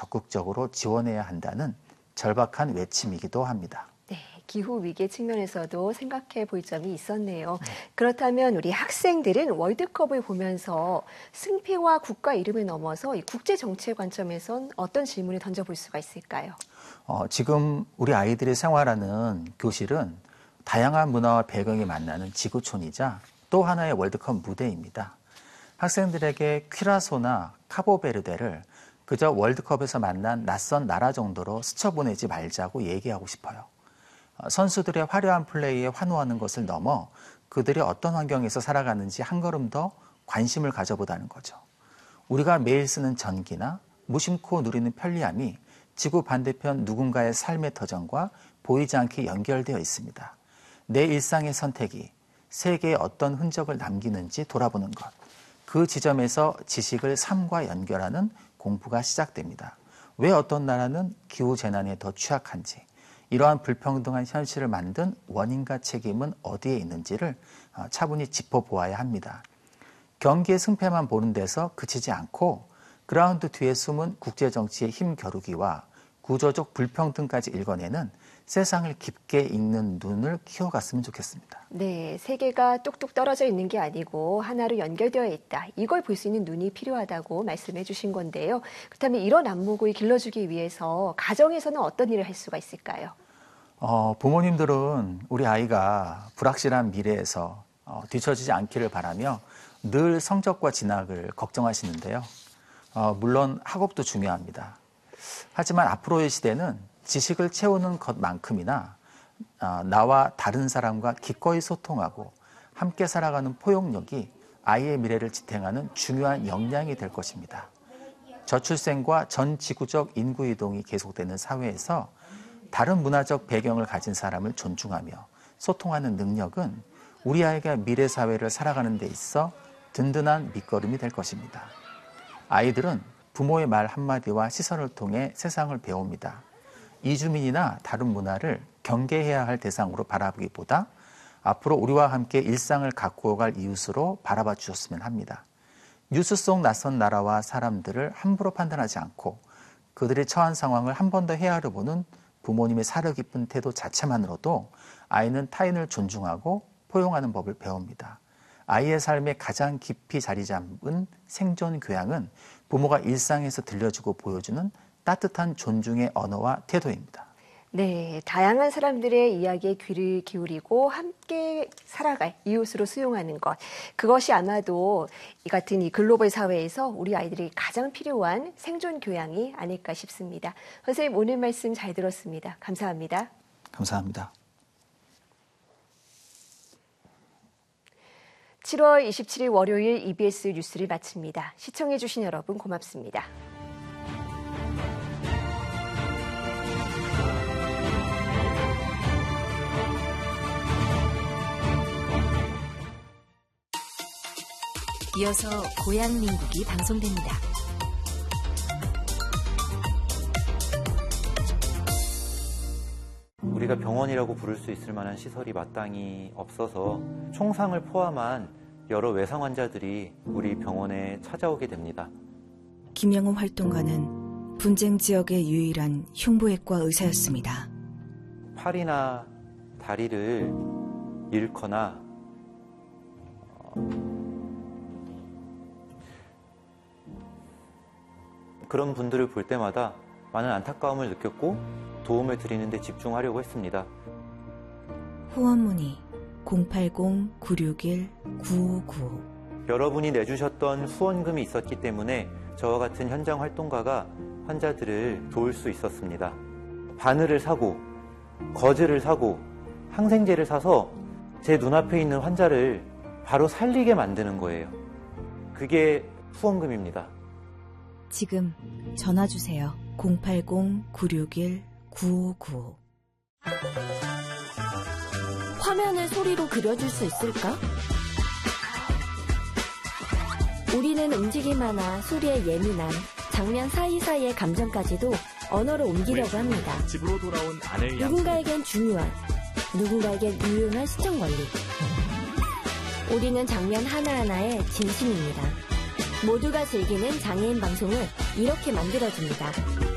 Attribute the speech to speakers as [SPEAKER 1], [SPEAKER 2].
[SPEAKER 1] 적극적으로 지원해야 한다는 절박한 외침이기도 합니다.
[SPEAKER 2] 네, 기후 위기 측면에서도 생각해 볼 점이 있었네요. 그렇다면 우리 학생들은 월드컵을 보면서 승패와 국가 이름을 넘어서 이 국제 정치의 관점에선 어떤 질문을 던져볼 수가 있을까요?
[SPEAKER 1] 지금 우리 아이들이 생활하는 교실은 다양한 문화와 배경이 만나는 지구촌이자 또 하나의 월드컵 무대입니다. 학생들에게 퀴라소나 카보베르데를 그저 월드컵에서 만난 낯선 나라 정도로 스쳐보내지 말자고 얘기하고 싶어요. 선수들의 화려한 플레이에 환호하는 것을 넘어 그들이 어떤 환경에서 살아가는지 한 걸음 더 관심을 가져보자는 거죠. 우리가 매일 쓰는 전기나 무심코 누리는 편리함이 지구 반대편 누군가의 삶의 터전과 보이지 않게 연결되어 있습니다. 내 일상의 선택이 세계에 어떤 흔적을 남기는지 돌아보는 것. 그 지점에서 지식을 삶과 연결하는 공부가 시작됩니다. 왜 어떤 나라는 기후재난에 더 취약한지, 이러한 불평등한 현실을 만든 원인과 책임은 어디에 있는지를 차분히 짚어보아야 합니다. 경기의 승패만 보는 데서 그치지 않고 그라운드 뒤에 숨은 국제정치의 힘겨루기와 구조적 불평등까지 읽어내는 세상을 깊게 읽는 눈을 키워갔으면 좋겠습니다.
[SPEAKER 2] 네, 세계가 뚝뚝 떨어져 있는 게 아니고 하나로 연결되어 있다. 이걸 볼 수 있는 눈이 필요하다고 말씀해 주신 건데요. 그렇다면 이런 안목을 길러주기 위해서 가정에서는 어떤 일을 할 수가 있을까요?
[SPEAKER 1] 부모님들은 우리 아이가 불확실한 미래에서 뒤처지지 않기를 바라며 늘 성적과 진학을 걱정하시는데요. 물론 학업도 중요합니다. 하지만 앞으로의 시대는 지식을 채우는 것만큼이나 나와 다른 사람과 기꺼이 소통하고 함께 살아가는 포용력이 아이의 미래를 지탱하는 중요한 역량이 될 것입니다. 저출생과 전 지구적 인구 이동이 계속되는 사회에서 다른 문화적 배경을 가진 사람을 존중하며 소통하는 능력은 우리 아이가 미래 사회를 살아가는 데 있어 든든한 밑거름이 될 것입니다. 아이들은 부모의 말 한마디와 시선을 통해 세상을 배웁니다. 이주민이나 다른 문화를 경계해야 할 대상으로 바라보기보다 앞으로 우리와 함께 일상을 가꾸어갈 이웃으로 바라봐 주셨으면 합니다. 뉴스 속 낯선 나라와 사람들을 함부로 판단하지 않고 그들이 처한 상황을 한 번 더 헤아려 보는 부모님의 사려 깊은 태도 자체만으로도 아이는 타인을 존중하고 포용하는 법을 배웁니다. 아이의 삶에 가장 깊이 자리 잡은 생존 교양은 부모가 일상에서 들려주고 보여주는 따뜻한 존중의 언어와 태도입니다.
[SPEAKER 2] 네, 다양한 사람들의 이야기에 귀를 기울이고 함께 살아갈 이웃으로 수용하는 것. 그것이 아마도 이 같은 이 글로벌 사회에서 우리 아이들이 가장 필요한 생존 교양이 아닐까 싶습니다. 선생님, 오늘 말씀 잘 들었습니다. 감사합니다.
[SPEAKER 1] 감사합니다.
[SPEAKER 2] 7월 27일 월요일 EBS 뉴스를 마칩니다. 시청해주신 여러분 고맙습니다.
[SPEAKER 3] 이어서 고향 민국이 방송됩니다.
[SPEAKER 4] 우리가 병원이라고 부를 수 있을 만한 시설이 마땅히 없어서 총상을 포함한 여러 외상 환자들이 우리 병원에 찾아오게 됩니다.
[SPEAKER 3] 김영호 활동가는 분쟁 지역의 유일한 흉부외과 의사였습니다.
[SPEAKER 4] 팔이나 다리를 잃거나 그런 분들을 볼 때마다 많은 안타까움을 느꼈고 도움을 드리는 데 집중하려고 했습니다.
[SPEAKER 3] 후원 문의 080-961-9595.
[SPEAKER 4] 여러분이 내주셨던 후원금이 있었기 때문에 저와 같은 현장 활동가가 환자들을 도울 수 있었습니다. 바늘을 사고 거즈를 사고 항생제를 사서 제 눈앞에 있는 환자를 바로 살리게 만드는 거예요. 그게 후원금입니다.
[SPEAKER 3] 지금 전화 주세요. 080-961-9595.
[SPEAKER 5] 화면을 소리로 그려줄 수 있을까? 우리는 움직임하나 소리에 예민한 장면 사이사이의 감정까지도 언어로 옮기려고 합니다.
[SPEAKER 6] 집으로 돌아온 아내의
[SPEAKER 5] 누군가에겐 중요한, 누군가에겐 유용한 시청 관리. 우리는 장면 하나하나에 진심입니다. 모두가 즐기는 장애인 방송을 이렇게 만들어줍니다.